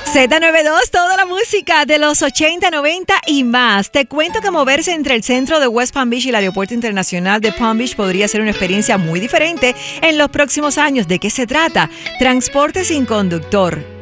Z92, toda la música de los 80, 90 y más. Te cuento que moverse entre el centro de West Palm Beach y el aeropuerto internacional de Palm Beach podría ser una experiencia muy diferente en los próximos años. ¿De qué se trata? Transporte sin conductor.